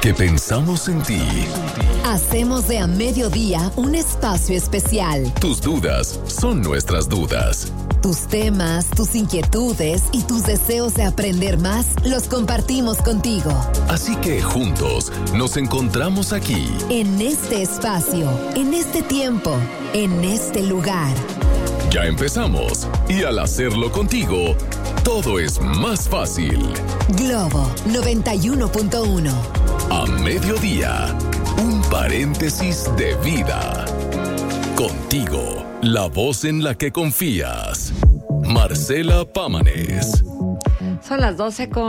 porque pensamos en ti. Hacemos de A Mediodía un espacio especial. Tus dudas son nuestras dudas. Tus temas, tus inquietudes y tus deseos de aprender más los compartimos contigo. Así que juntos nos encontramos aquí. En este espacio, en este tiempo, en este lugar. Ya empezamos y al hacerlo contigo, todo es más fácil. Globo 91.1. A mediodía, un paréntesis de vida. Contigo, la voz en la que confías. Marcela Pámanes. Son las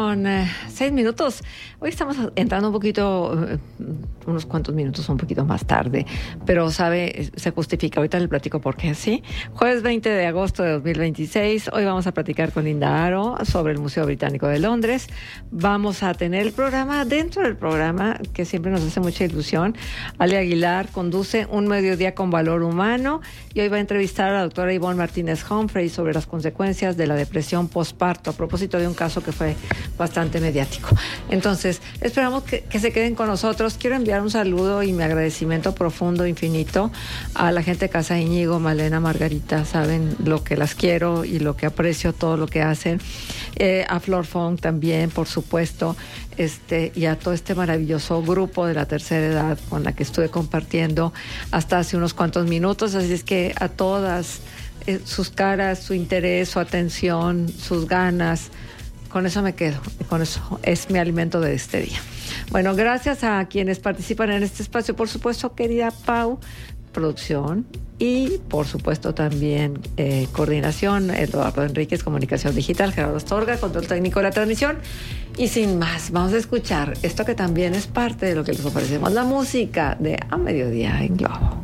12:06. Hoy estamos entrando un poquito, unos cuantos minutos un poquito más tarde, pero se justifica. Ahorita le platico por qué, ¿sí? Jueves 20 de agosto de 2026. Hoy vamos a platicar con Linda Aro sobre el Museo Británico de Londres. Vamos a tener el programa, dentro del programa, que siempre nos hace mucha ilusión. Ale Aguilar conduce Un Mediodía con Valor Humano y hoy va a entrevistar a la doctora Ivonne Martínez Humphrey sobre las consecuencias de la depresión postparto, a propósito de un caso que fue bastante mediático. Entonces, esperamos que se queden con nosotros. Quiero enviar un saludo y mi agradecimiento profundo, infinito, a la gente de Casa Íñigo, Malena, Margarita. Saben lo que las quiero y lo que aprecio, todo lo que hacen. A Flor Fong también, por supuesto, y a todo este maravilloso grupo de la tercera edad con la que estuve compartiendo hasta hace unos cuantos minutos. Así es que a todas, sus caras, su interés, su atención, sus ganas, con eso me quedo, y con eso es mi alimento de este día. Bueno, gracias a quienes participan en este espacio, por supuesto, querida Pau, producción, y por supuesto también coordinación, Eduardo Enríquez, comunicación digital, Gerardo Astorga, control técnico de la transmisión. Y sin más, vamos a escuchar esto que también es parte de lo que les ofrecemos, la música de A Mediodía en Globo.